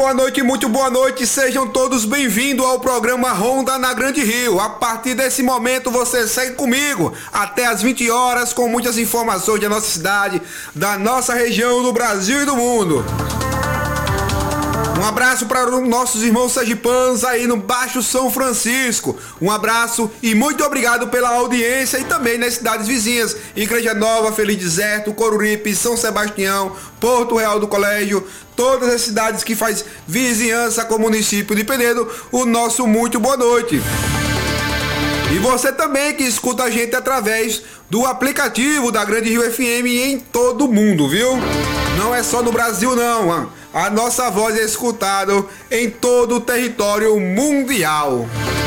Boa noite, muito boa noite, sejam todos bem-vindos ao programa Ronda na Grande Rio. A partir desse momento você segue comigo até as 20 horas com muitas informações da nossa cidade, da nossa região, do Brasil e do mundo. Um abraço para os nossos irmãos sergipanos aí no Baixo São Francisco. Um abraço e muito obrigado pela audiência e também nas cidades vizinhas. Igreja Nova, Feliz Deserto, Coruripe, São Sebastião, Porto Real do Colégio, todas as cidades que faz vizinhança com o município de Penedo, o nosso muito boa noite. E você também que escuta a gente através do aplicativo da Grande Rio FM em todo o mundo, viu? Não é só no Brasil não, a nossa voz é escutada em todo o território mundial.